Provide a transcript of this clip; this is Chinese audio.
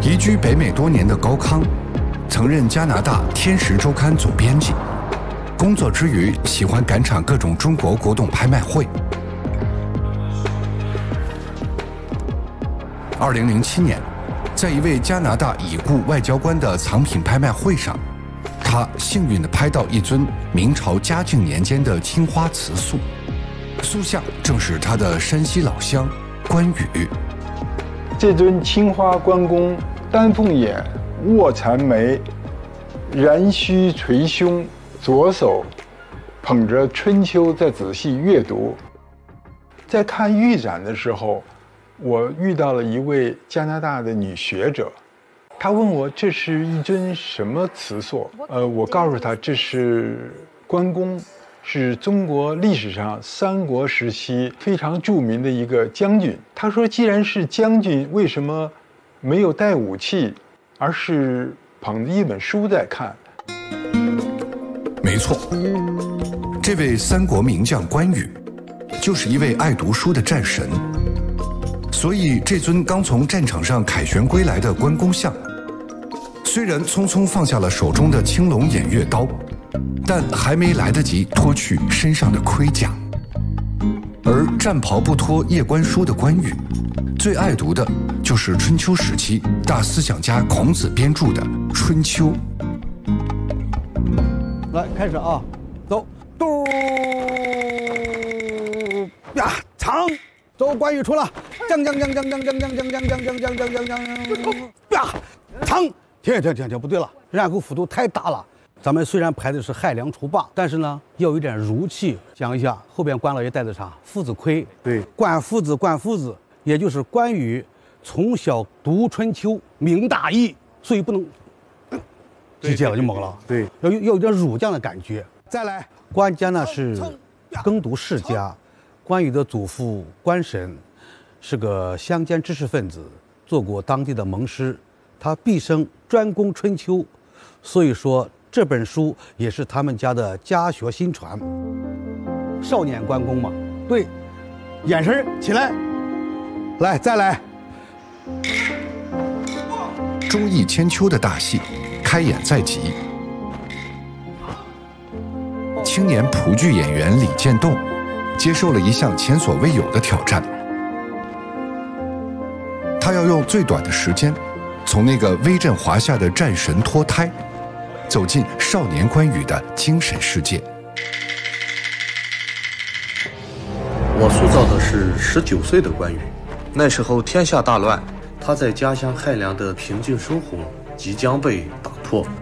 移居北美多年的高康，曾任加拿大《天时周刊》总编辑，工作之余喜欢赶场各种中国古董拍卖会。2007年，在一位加拿大已故外交官的藏品拍卖会上，他幸运地拍到一尊明朝嘉靖年间的青花瓷塑，塑像正是他的山西老乡关羽。 这尊青花关公，丹凤眼，卧蚕眉，髯须垂胸，左手捧着《春秋》在仔细阅读。在看预展的时候，我遇到了一位加拿大的女学者，她问我这是一尊什么瓷塑？我告诉她这是关公，是中国历史上三国时期非常著名的一个将军。她说，既然是将军，为什么没有带武器，而是捧着一本书在看？ 没错，这位三国名将关羽，就是一位爱读书的战神。所以这尊刚从战场上凯旋归来的关公像，虽然匆匆放下了手中的青龙偃月刀，但还没来得及脱去身上的盔甲。而战袍不脱夜观书的关羽，最爱读的就是春秋时期大思想家孔子编著的《春秋》。 来，开始啊，走，嘟呀，长，走，关羽出了，将呀，长，停，不对了，然后幅度太大了。咱们虽然排的是亥梁除霸，但是呢，要有点儒气。讲一下，后边关老爷戴的啥？夫子盔。 对， 关夫子，也就是关羽从小读春秋，明大义，所以不能直接了就懵了。 对， 要有点儒将的感觉。再来，关家呢是耕读世家，关羽的祖父关神是个乡间知识分子，做过当地的盟师，他毕生专攻春秋，所以说这本书也是他们家的家学心传。少年关公嘛，对，眼神起来，来再来。 忠义千秋的大戏开演在即，青年蒲剧演员李建栋接受了一项前所未有的挑战，他要用最短的时间，从那个威震华夏的战神脱胎，走进少年关羽的精神世界。 我塑造的是19岁的关羽，那时候天下大乱，他在家乡汉阳的平静生活即将被打破。